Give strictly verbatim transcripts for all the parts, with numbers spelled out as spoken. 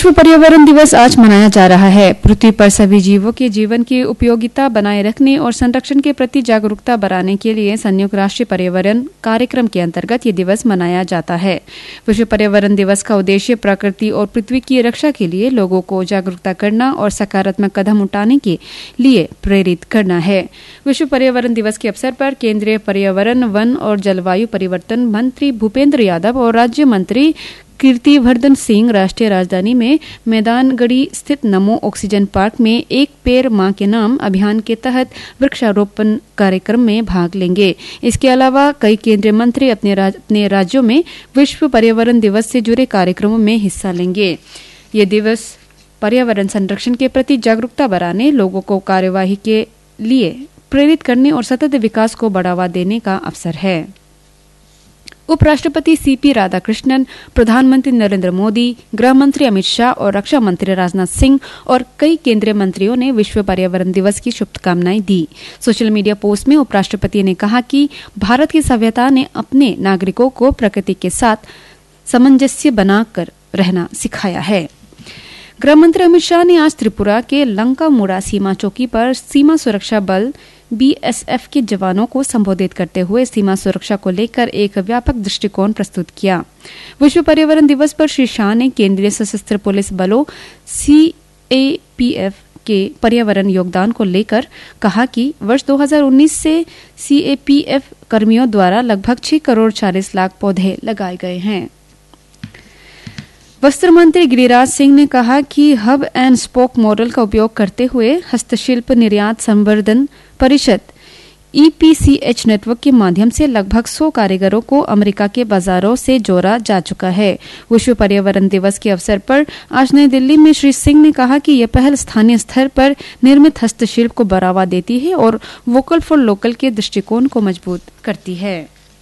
विश्व पर्यावरण दिवस आज मनाया जा रहा है। पृथ्वी पर सभी जीवों के जीवन की उपयोगिता बनाए रखने और संरक्षण के प्रति जागरूकता बढ़ाने के लिए संयुक्त राष्ट्र पर्यावरण कार्यक्रम के अंतर्गत ये दिवस मनाया जाता है। विश्व पर्यावरण दिवस का उद्देश्य प्रकृति और पृथ्वी की रक्षा के लिए लोगों को जागरूकता करना और सकारात्मक कदम उठाने के लिए प्रेरित करना है। विश्व पर्यावरण दिवस के अवसर पर केंद्रीय पर्यावरण, वन और जलवायु परिवर्तन मंत्री भूपेंद्र यादव और राज्य मंत्री कीर्तिवर्धन सिंह राष्ट्रीय राजधानी में मैदानगढ़ी स्थित नमो ऑक्सीजन पार्क में एक पेड़ मां के नाम अभियान के तहत वृक्षारोपण कार्यक्रम में भाग लेंगे। इसके अलावा कई केंद्रीय मंत्री अपने राज, अपने राज्यों में विश्व पर्यावरण दिवस से जुड़े कार्यक्रमों में हिस्सा लेंगे। ये दिवस पर्यावरण संरक्षण के प्रति जागरूकता बढ़ाने, लोगों को कार्यवाही के लिए प्रेरित करने और सतत विकास को बढ़ावा देने का अवसर है। उपराष्ट्रपति सीपी राधाकृष्णन, प्रधानमंत्री नरेंद्र मोदी, गृह मंत्री अमित शाह और रक्षा मंत्री राजनाथ सिंह और कई केंद्रीय मंत्रियों ने विश्व पर्यावरण दिवस की शुभकामनाएं दी। सोशल मीडिया पोस्ट में उपराष्ट्रपति ने कहा कि भारत की सभ्यता ने अपने नागरिकों को प्रकृति के साथ सामंजस्य बनाकर रहना सिखाया है। गृह मंत्री अमित शाह ने आज त्रिपुरा के लंका मुड़ा सीमा चौकी पर सीमा सुरक्षा बल बीएसएफ के जवानों को संबोधित करते हुए सीमा सुरक्षा को लेकर एक व्यापक दृष्टिकोण प्रस्तुत किया। विश्व पर्यावरण दिवस पर श्री शाह ने केंद्रीय सशस्त्र पुलिस बलों सीएपीएफ के पर्यावरण योगदान को लेकर कहा कि वर्ष दो हज़ार उन्नीस से सीएपीएफ कर्मियों द्वारा लगभग छह करोड़ चालीस लाख पौधे लगाए गए हैं। वस्त्र मंत्री गिरिराज सिंह ने कहा कि हब एंड स्पोक मॉडल का उपयोग करते हुए हस्तशिल्प निर्यात संवर्धन परिषद ईपीसीएच नेटवर्क के माध्यम से लगभग सौ कारीगरों को अमेरिका के बाजारों से जोड़ा जा चुका है। विश्व पर्यावरण दिवस के अवसर पर आज नई दिल्ली में श्री सिंह ने कहा कि यह पहल स्थानीय स्तर पर निर्मित हस्तशिल्प को बढ़ावा देती है और वोकल फॉर लोकल के दृष्टिकोण को मजबूत करती है।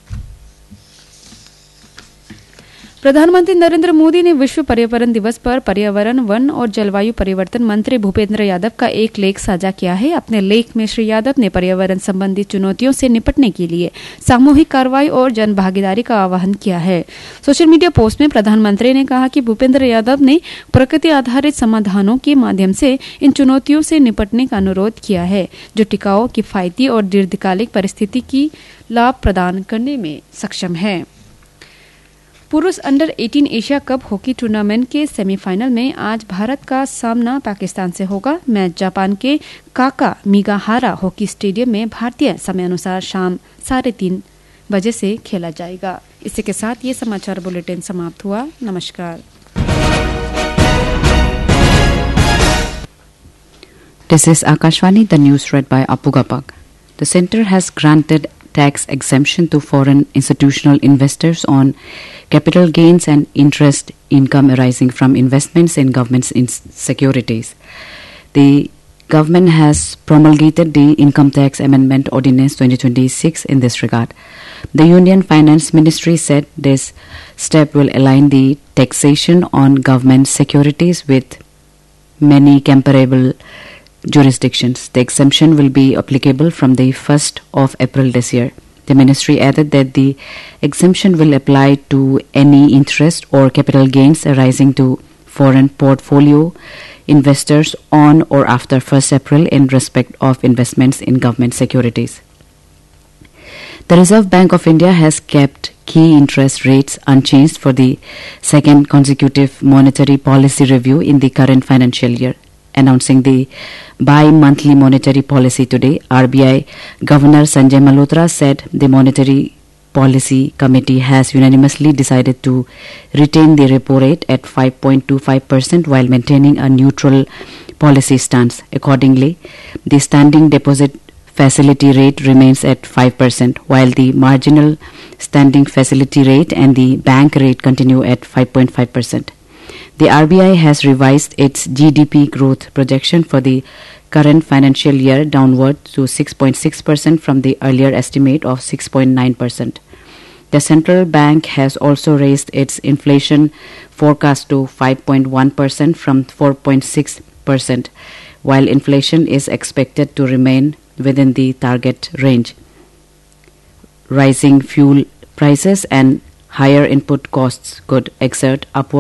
प्रधानमंत्री नरेंद्र मोदी ने विश्व पर्यावरण दिवस पर पर्यावरण, वन और जलवायु परिवर्तन मंत्री भूपेंद्र यादव का एक लेख साझा किया है। अपने लेख में श्री यादव ने पर्यावरण संबंधी चुनौतियों से निपटने के लिए सामूहिक कार्रवाई और जन भागीदारी का आह्वान किया है। सोशल मीडिया पोस्ट में प्रधानमंत्री ने कहा कि भूपेंद्र यादव ने प्रकृति आधारित समाधानों के माध्यम से इन चुनौतियों से निपटने का अनुरोध किया है, जो टिकाऊ, किफायती और दीर्घकालिक परिस्थिति की लाभ प्रदान करने में सक्षम है। पुरुष अंडर अठारह एशिया कप हॉकी टूर्नामेंट के सेमीफाइनल में आज भारत का सामना पाकिस्तान से होगा। मैच जापान के काका मिगाहारा हॉकी स्टेडियम में भारतीय समयानुसार शाम साढ़े तीन बजे से खेला जाएगा। इसी के साथ ये समाचार बुलेटिन समाप्त हुआ। नमस्कार। This is Akashvani, the news read by Apu Gapak. The Centre has granted tax exemption to foreign institutional investors on capital gains and interest income arising from investments in government securities. The government has promulgated the Income Tax Amendment Ordinance twenty twenty-six in this regard. The Union Finance Ministry said this step will align the taxation on government securities with many comparable jurisdictions. The exemption will be applicable from the first of April this year. The ministry added that the exemption will apply to any interest or capital gains arising to foreign portfolio investors on or after first April in respect of investments in government securities. The Reserve Bank of India has kept key interest rates unchanged for the second consecutive monetary policy review in the current financial year. Announcing the bi-monthly monetary policy today, R B I Governor Sanjay Malhotra said the Monetary Policy Committee has unanimously decided to retain the repo rate at five point two five percent while maintaining a neutral policy stance. Accordingly, the standing deposit facility rate remains at five percent, while the marginal standing facility rate and the bank rate continue at five point five percent. The R B I has revised its G D P growth projection for the current financial year downward to six point six percent from the earlier estimate of six point nine percent. The central bank has also raised its inflation forecast to five point one percent from four point six percent, while inflation is expected to remain within the target range. Rising fuel prices and higher input costs could exert upward